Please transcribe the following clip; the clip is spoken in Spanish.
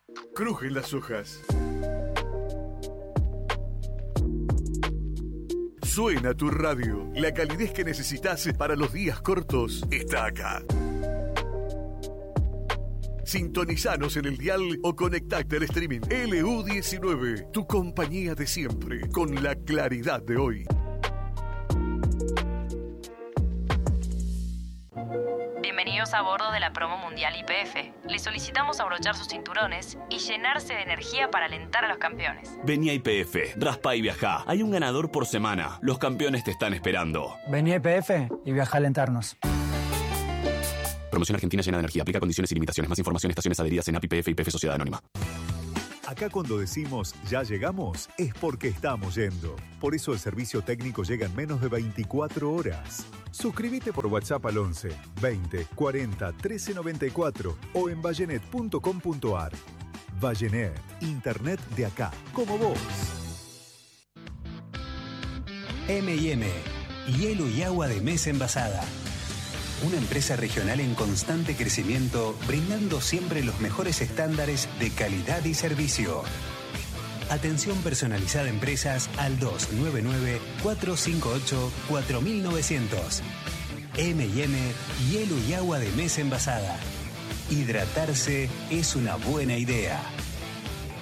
Crujen las hojas. Suena tu radio. La calidez que necesitas para los días cortos está acá. Sintonizanos en el dial o conectate al streaming. LU19, tu compañía de siempre, con la claridad de hoy. Bienvenidos a bordo de la promo mundial YPF. Les solicitamos abrochar sus cinturones y llenarse de energía para alentar a los campeones. Vení a YPF, raspa y viajá. Hay un ganador por semana. Los campeones te están esperando. Vení a YPF y viaja a alentarnos. Promoción Argentina llena de energía. Aplica condiciones y limitaciones. Más información en estaciones adheridas en API YPF y YPF Sociedad Anónima. Acá cuando decimos ya llegamos, es porque estamos yendo. Por eso el servicio técnico llega en menos de 24 horas. Suscríbete por WhatsApp al 11 20 40 13 94 o en vallenet.com.ar. Vallenet, internet de acá, como vos. M&M, hielo y agua de mesa envasada. Una empresa regional en constante crecimiento, brindando siempre los mejores estándares de calidad y servicio. Atención personalizada a empresas al 299-458-4900. M&M, hielo y agua de mesa envasada. Hidratarse es una buena idea.